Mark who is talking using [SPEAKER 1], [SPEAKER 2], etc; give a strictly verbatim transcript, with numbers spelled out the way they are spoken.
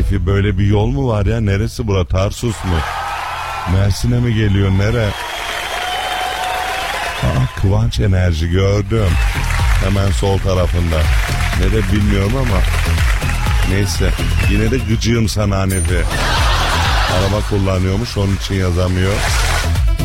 [SPEAKER 1] Hanifi, böyle bir yol mu var ya? Neresi bura? Tarsus mu? Mersin'e mi geliyor? Nere? Aa, Kıvanç Enerji gördüm. Hemen sol tarafında. Nere bilmiyorum ama. Neyse. Yine de gıcığım sana Hanifi. Araba kullanıyormuş, onun için yazamıyor.